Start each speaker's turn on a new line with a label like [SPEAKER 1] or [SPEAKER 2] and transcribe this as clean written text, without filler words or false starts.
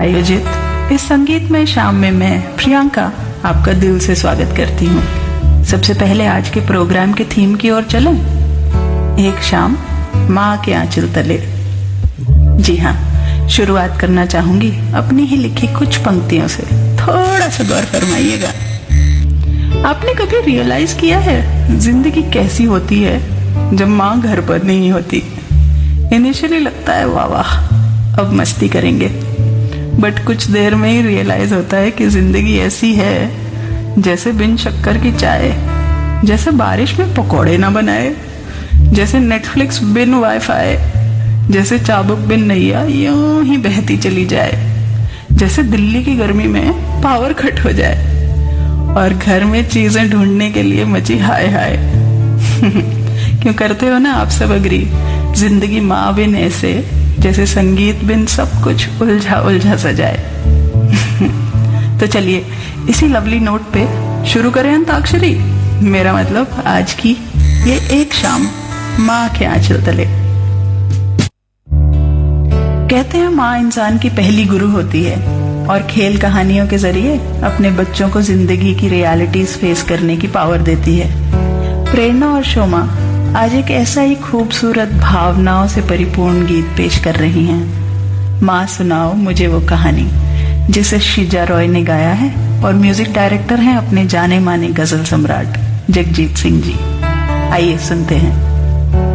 [SPEAKER 1] आयोजित इस संगीतमय शाम में मैं प्रियंका आपका दिल से स्वागत करती हूँ। सबसे पहले आज के प्रोग्राम के थीम की ओर चलें। एक शाम माँ के आंचल तले। जी हाँ, शुरुआत करना चाहूंगी अपनी ही लिखी कुछ पंक्तियों से। थोड़ा सा गौर फरमाइएगा। आपने कभी रियलाइज किया है जिंदगी कैसी होती है जब माँ घर पर नहीं होती? इनिशियली लगता है वाह वाह अब मस्ती करेंगे, बट कुछ देर में ही रियलाइज होता है कि जिंदगी ऐसी है जैसे बिन शक्कर की चाय, जैसे बारिश में पकौड़े ना बनाए, जैसे नेटफ्लिक्स बिन वाईफाई, जैसे चाबुक बिन नैया यूं ही बहती चली जाए, जैसे दिल्ली की गर्मी में पावर कट हो जाए और घर में चीजें ढूंढने के लिए मची हाय हाय। क्यों करते हो ना आप सब अग्री? जिंदगी माँ बिन ऐसे जैसे संगीत बिन सब कुछ उलझा उलझा सा जाए। तो चलिए इसी लवली नोट पे शुरू करें अंताक्षरी। मेरा मतलब आज की ये एक शाम माँ के आंचल तले। कहते हैं माँ इंसान की पहली गुरु होती है और खेल कहानियों के जरिए अपने बच्चों को जिंदगी की रियलिटीज फेस करने की पावर देती है। प्रेरणा और शोमा आज एक ऐसा ही खूबसूरत भावनाओं से परिपूर्ण गीत पेश कर रही हैं। माँ सुनाओ मुझे वो कहानी, जिसे शिजा रॉय ने गाया है और म्यूजिक डायरेक्टर हैं अपने जाने माने गजल सम्राट जगजीत सिंह जी। आइए सुनते हैं।